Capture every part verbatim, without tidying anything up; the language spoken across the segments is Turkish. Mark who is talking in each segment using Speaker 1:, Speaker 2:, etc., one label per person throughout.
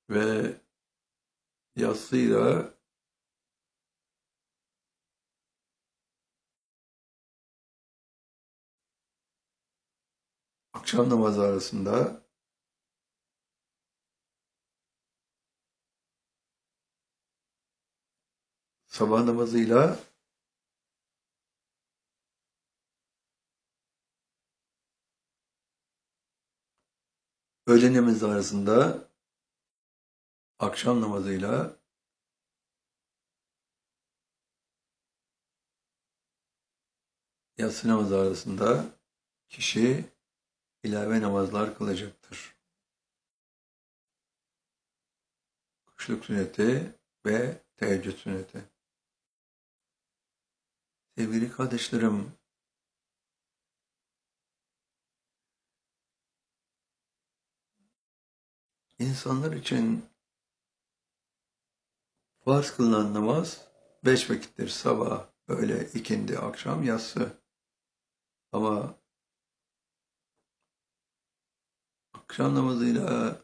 Speaker 1: ve yatsıyla akşam namazı arasında sabah namazıyla öğle namazı arasında akşam namazıyla yatsı namazı arasında kişi ilave namazlar kılacaktır. Kuşluk sünneti ve teheccüd sünneti. Sevgili kardeşlerim, insanlar için farz kılınan namaz beş vakittir. Sabah, öğle, ikindi, akşam, yatsı. Ama akşam namazıyla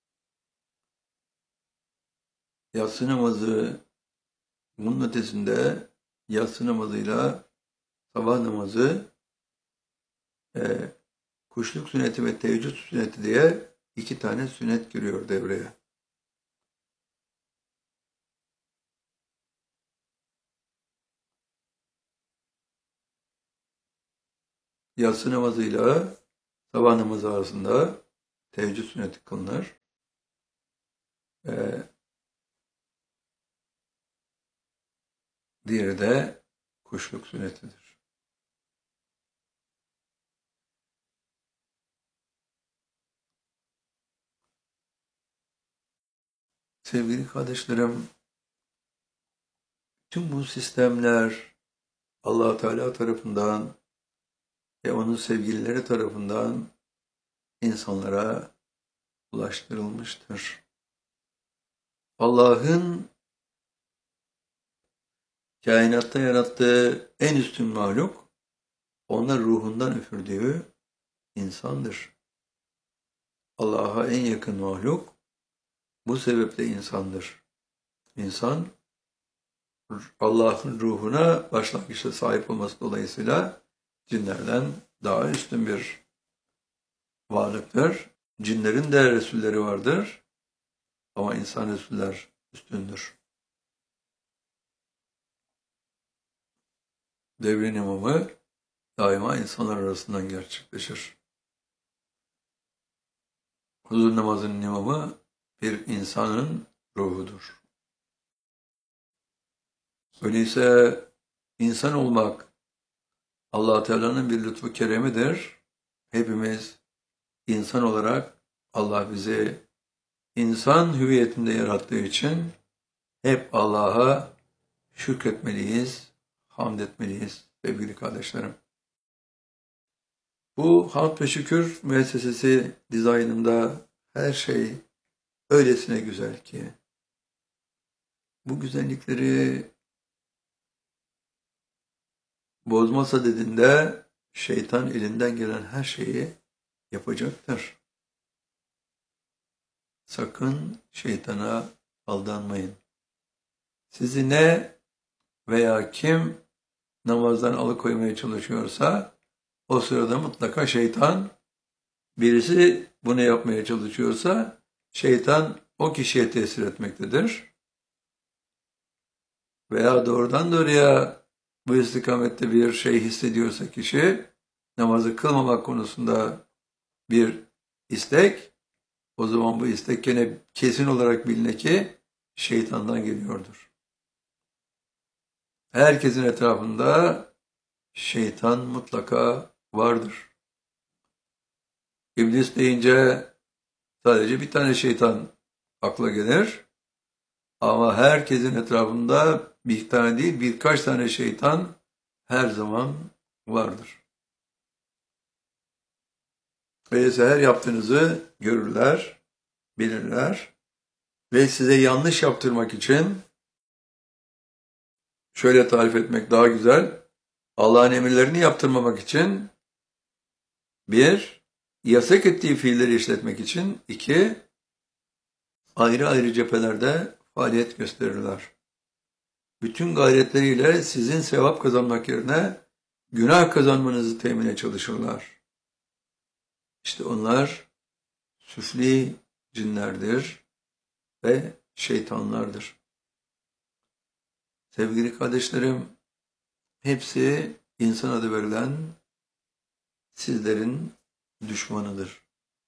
Speaker 1: yatsı namazı, bunun ötesinde yatsı namazıyla sabah namazı, e, kuşluk sünneti ve teheccüd sünneti diye iki tane sünnet giriyor devreye. Yatsı namazıyla sabah namazı arasında teheccüd sünneti kılınır. Ee, diğeri de kuşluk sünnetidir. Sevgili kardeşlerim, tüm bu sistemler Allah Teala tarafından ve onun sevgilileri tarafından insanlara ulaştırılmıştır. Allah'ın kainatta yarattığı en üstün mahluk, onlar ruhundan üfürdüğü insandır. Allah'a en yakın mahluk bu sebeple insandır. İnsan, Allah'ın ruhuna başlangıçta sahip olması dolayısıyla cinlerden daha üstün bir varlıktır. Cinlerin de resulleri vardır ama insan resuller üstündür. Devrin imamı daima insanlar arasından gerçekleşir. Huzur namazının imamı bir insanın ruhudur. Öyleyse insan olmak Allah Teala'nın bir lütfu keremidir. Hepimiz insan olarak Allah bizi insan hüviyetinde yarattığı için hep Allah'a şükretmeliyiz, hamd etmeliyiz sevgili kardeşlerim. Bu hamd ve şükür müessesesi dizaynında her şey öylesine güzel ki bu güzellikleri bozmasa dediğinde şeytan elinden gelen her şeyi yapacaktır. Sakın şeytana aldanmayın. Sizi ne veya kim namazdan alıkoymaya çalışıyorsa o sırada mutlaka şeytan, birisi bunu yapmaya çalışıyorsa şeytan o kişiye tesir etmektedir. Veya doğrudan doğruya bu istikamette bir şey hissediyorsa kişi, namazı kılmamak konusunda bir istek, o zaman bu istek gene kesin olarak biline ki şeytandan geliyordur. Herkesin etrafında şeytan mutlaka vardır. İblis deyince sadece bir tane şeytan akla gelir. Ama herkesin etrafında bir tane değil birkaç tane şeytan her zaman vardır. Öyleyse her yaptığınızı görürler, bilirler ve size yanlış yaptırmak için şöyle tarif etmek daha güzel. Allah'ın emirlerini yaptırmamak için bir, yasak ettiği fiilleri işletmek için iki, ayrı ayrı cephelerde faaliyet gösterirler. Bütün gayretleriyle sizin sevap kazanmak yerine günah kazanmanızı temine çalışırlar. İşte onlar süfli cinlerdir ve şeytanlardır. Sevgili kardeşlerim, hepsi insan adı verilen sizlerin düşmanıdır.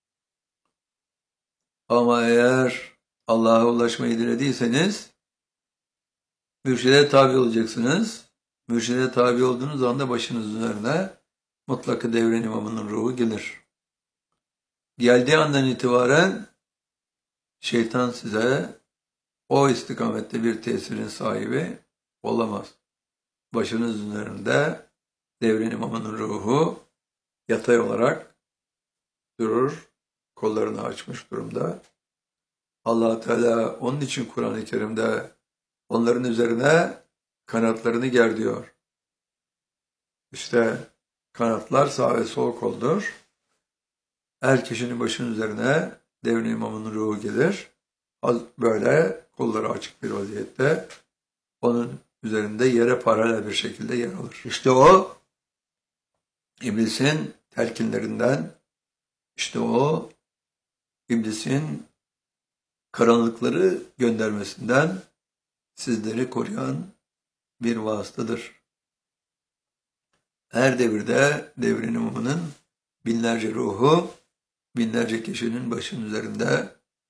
Speaker 1: Ama eğer Allah'a ulaşmayı dilediyseniz mürşide tabi olacaksınız. Mürşide tabi olduğunuz anda başınız üzerine mutlaka devren imamının ruhu gelir. Geldiği andan itibaren şeytan size o istikamette bir tesirin sahibi olamaz. Başınız üzerinde devren imamının ruhu yatay olarak durur, kollarını açmış durumda. Allah Teala onun için Kur'an-ı Kerim'de onların üzerine kanatlarını ger diyor. İşte kanatlar sağ ve sol koldur. Her kişinin başının üzerine devrin imamının ruhu gelir. Böyle kolları açık bir vaziyette onun üzerinde yere paralel bir şekilde yer alır. İşte o iblisin telkinlerinden, işte o iblisin karanlıkları göndermesinden sizleri koruyan bir vasıtadır. Her devirde devrin imamının binlerce ruhu, binlerce kişinin başının üzerinde